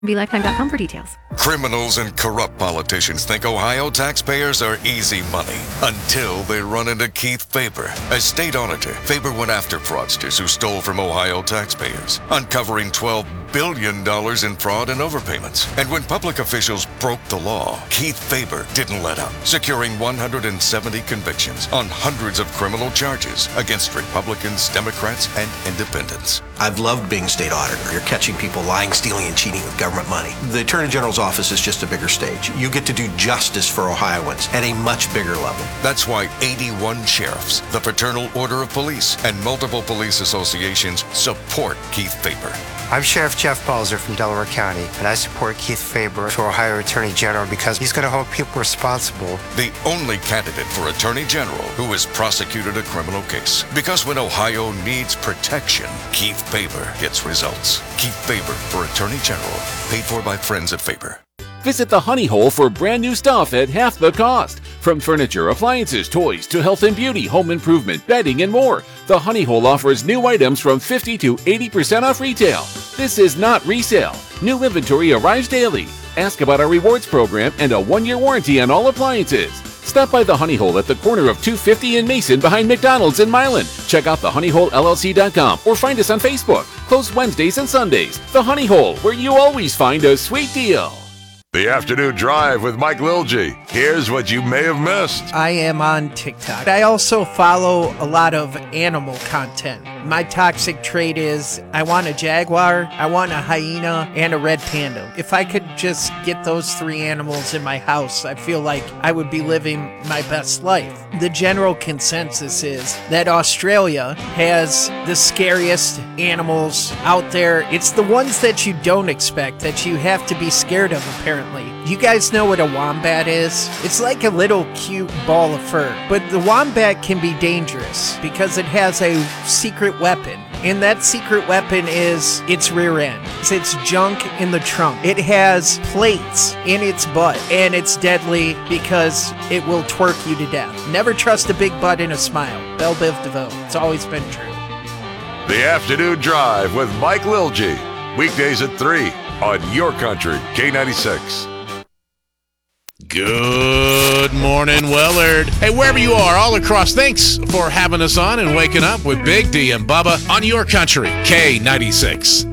BeLifetime.com for details. Criminals and corrupt politicians think Ohio taxpayers are easy money until they run into Keith Faber. As state auditor, Faber went after fraudsters who stole from Ohio taxpayers, uncovering $12 billion in fraud and overpayments. And when public officials broke the law, Keith Faber didn't let up, securing 170 convictions on hundreds of criminal charges against Republicans, Democrats, and independents. I've loved being state auditor. You're catching people lying, stealing, and cheating with government money. The Attorney General's office is just a bigger stage. You get to do justice for Ohioans at a much bigger level. That's why 81 sheriffs, the Fraternal Order of Police, and multiple police associations support Keith Faber. I'm Sheriff Jeff Balzer from Delaware County, and I support Keith Faber for Ohio Attorney General because he's going to hold people responsible. The only candidate for Attorney General who has prosecuted a criminal case. Because when Ohio needs protection, Keith Faber gets results. Keith Faber for Attorney General. Paid for by friends at Faber. Visit the Honey Hole for brand new stuff at half the cost. From furniture, appliances, toys, to health and beauty, home improvement, bedding, and more. The Honey Hole offers new items from 50 to 80% off retail. This is not resale. New inventory arrives daily. Ask about our rewards program and a 1-year warranty on all appliances. Stop by the Honey Hole at the corner of 250 and Mason behind McDonald's in Milan. Check out thehoneyholellc.com or find us on Facebook. Closed Wednesdays and Sundays. The Honey Hole, where you always find a sweet deal. The Afternoon Drive with Mike Lilje. Here's what you may have missed. I am on TikTok. I also follow a lot of animal content. My toxic trait is I want a jaguar, I want a hyena, and a red panda. If I could just get those 3 animals in my house, I feel like I would be living my best life. The general consensus is that Australia has the scariest animals out there. It's the ones that you don't expect, that you have to be scared of, apparently. You guys know what a wombat is? It's like a little cute ball of fur. But the wombat can be dangerous because it has a secret weapon. And that secret weapon is its rear end. It's junk in the trunk. It has plates in its butt. And it's deadly because it will twerk you to death. Never trust a big butt in a smile. Belle Biv DeVoe. It's always been true. The Afternoon Drive with Mike Lilje. Weekdays at 3 on Your Country, K96. Good morning, Willard. Hey, wherever you are, all across, thanks for having us on and waking up with Big D and Bubba on Your Country, K96.